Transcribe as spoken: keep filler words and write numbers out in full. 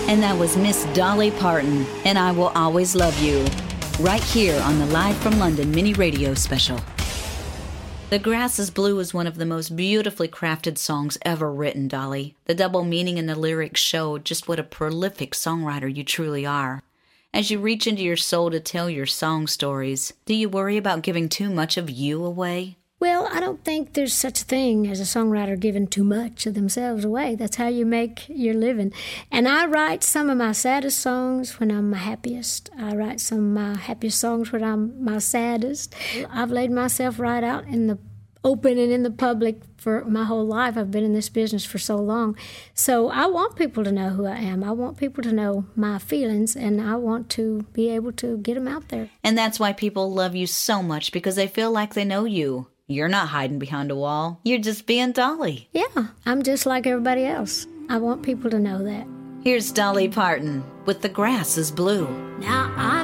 And that was Miss Dolly Parton, and I Will Always Love You, right here on the Live from London mini radio special. The Grass is Blue is one of the most beautifully crafted songs ever written, Dolly. The double meaning in the lyrics show just what a prolific songwriter you truly are. As you reach into your soul to tell your song stories, do you worry about giving too much of you away? Well, I don't think there's such a thing as a songwriter giving too much of themselves away. That's how you make your living. And I write some of my saddest songs when I'm my happiest. I write some of my happiest songs when I'm my saddest. I've laid myself right out in the open and in the public for my whole life. I've been in this business for so long. So I want people to know who I am. I want people to know my feelings, and I want to be able to get them out there. And that's why people love you so much, because they feel like they know you. You're not hiding behind a wall. You're just being Dolly. Yeah, I'm just like everybody else. I want people to know that. Here's Dolly Parton with The Grass is Blue. Now I